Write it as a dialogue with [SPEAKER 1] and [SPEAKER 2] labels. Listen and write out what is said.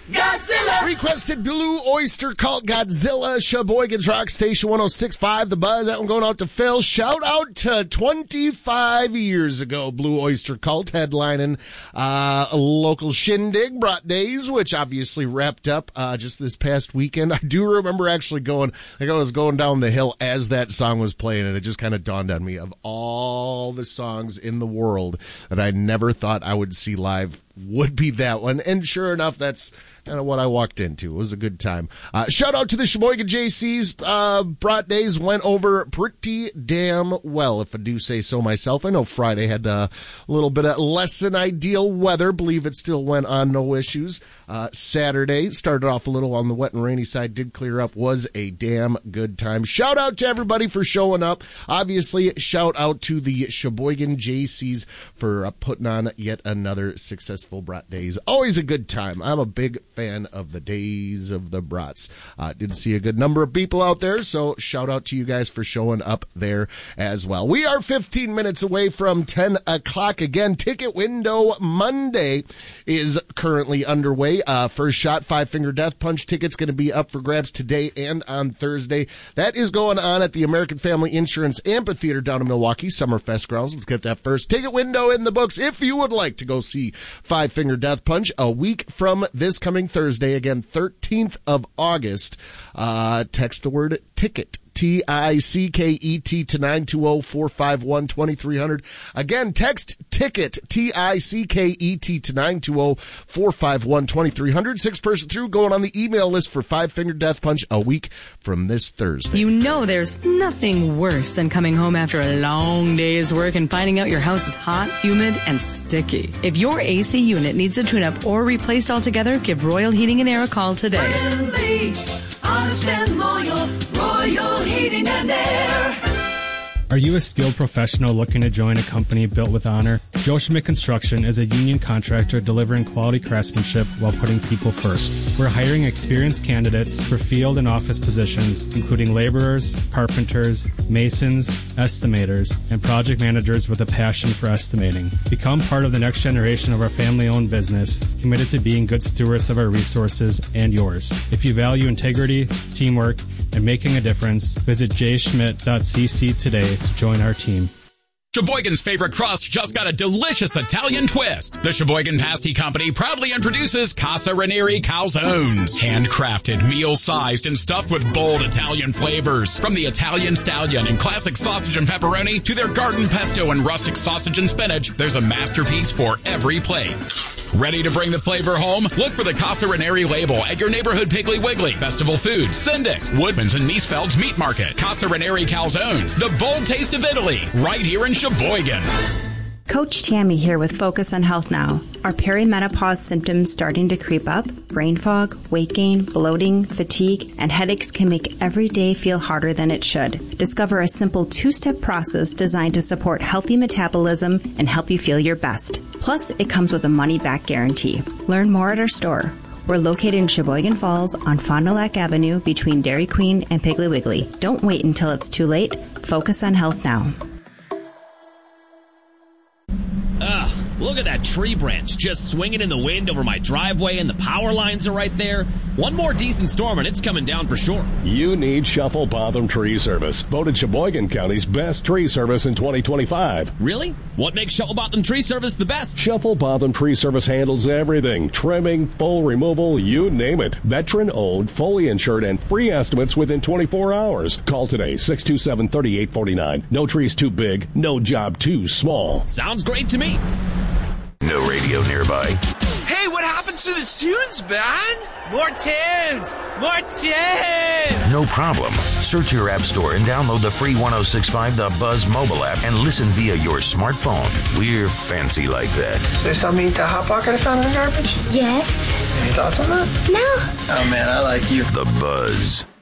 [SPEAKER 1] Godzilla! Requested Blue Oyster Cult Godzilla, Sheboygan's Rock Station 106.5, The Buzz. That one going out to Phil. Shout out to 25 years ago, Blue Oyster Cult headlining a local shindig, Brat Days, which obviously wrapped up just this past weekend. I do remember actually going, like I was going down the hill as that song was playing, and it just kind of dawned on me of all the songs in the world that I never thought I would see live would be that one. And sure enough, that's kind of what I walked into. It was a good time. Shout out to the Sheboygan JCs. Brat Days went over pretty damn well, if I do say so myself. I know Friday had a little bit of less than ideal weather. Believe it still went on, no issues. Saturday started off a little on the wet and rainy side, did clear up, was a damn good time. Shout out to everybody for showing up. Obviously, shout out to the Sheboygan JCs for putting on yet another successful Brat Days. Always a good time. I'm a big fan of the Days of the Brats. Did see a good number of people out there, so shout out to you guys for showing up there as well. We are 15 minutes away from 10 o'clock again. Ticket window Monday is currently underway. First shot, Five Finger Death Punch tickets going to be up for grabs today and on Thursday. That is going on at the American Family Insurance Amphitheater down in Milwaukee, Summerfest grounds. Let's get that first ticket window in the books if you would like to go see Five Finger Death Punch a week from this coming Thursday, again, 13th of August. Text the word ticket, T-I-C-K-E-T, to 920-451-2300. Again, text ticket, T-I-C-K-E-T, to 920-451-2300. Six person through, going on the email list for Five Finger Death Punch a week from this Thursday.
[SPEAKER 2] You know there's nothing worse than coming home after a long day's work and finding out your house is hot, humid, and sticky. If your AC unit needs a tune-up or replaced altogether, give Royal Heating and Air a call today.
[SPEAKER 3] Friendly, honest and loyal, Royal Heating and Air.
[SPEAKER 4] Are you a skilled professional looking to join a company built with honor? Joe Schmidt Construction is a union contractor delivering quality craftsmanship while putting people first. We're hiring experienced candidates for field and office positions, including laborers, carpenters, masons, estimators, and project managers with a passion for estimating. Become part of the next generation of our family-owned business, committed to being good stewards of our resources and yours. If you value integrity, teamwork, and making a difference, visit jschmidt.cc today to join our team.
[SPEAKER 5] Sheboygan's favorite crust just got a delicious Italian twist. The Sheboygan Pasty Company proudly introduces Casa Ranieri Calzones. Handcrafted, meal-sized, and stuffed with bold Italian flavors. From the Italian Stallion and classic sausage and pepperoni to their garden pesto and rustic sausage and spinach, there's a masterpiece for every plate. Ready to bring the flavor home? Look for the Casa Ranieri label at your neighborhood Piggly Wiggly, Festival Foods, Sindix, Woodman's, and Miesfeld's Meat Market. Casa Ranieri Calzones, the bold taste of Italy, right here in Sheboygan.
[SPEAKER 6] Coach Tammy here with Focus on Health Now. Are perimenopause symptoms starting to creep up? Brain fog, weight gain, bloating, fatigue, and headaches can make every day feel harder than it should. Discover a simple two-step process designed to support healthy metabolism and help you feel your best. Plus, it comes with a money-back guarantee. Learn more at our store. We're located in Sheboygan Falls on Fond du Lac Avenue between Dairy Queen and Piggly Wiggly. Don't wait until it's too late. Focus on health now.
[SPEAKER 7] Ugh, look at that tree branch just swinging in the wind over my driveway, and the power lines are right there. One more decent storm and it's coming down for sure.
[SPEAKER 8] You need Shuffle Botham Tree Service, voted Sheboygan County's best tree service in 2025.
[SPEAKER 7] Really? What makes Shuffle Botham Tree Service the best?
[SPEAKER 8] Shuffle Botham Tree Service handles everything. Trimming, full removal, you name it. Veteran-owned, fully insured, and free estimates within 24 hours. Call today, 627-3849. No tree's too big, no job too small.
[SPEAKER 7] Sounds great to me.
[SPEAKER 9] No radio nearby.
[SPEAKER 10] Hey, what happened to the tunes, man? More tunes! More tunes!
[SPEAKER 9] No problem. Search your app store and download the free 106.5 The Buzz mobile app and listen via your smartphone. We're fancy like that.
[SPEAKER 11] So you saw me eat that Hot Pocket I found in the garbage?
[SPEAKER 12] Yes.
[SPEAKER 11] Any thoughts on that?
[SPEAKER 12] No.
[SPEAKER 11] Oh, man, I like you.
[SPEAKER 9] The Buzz.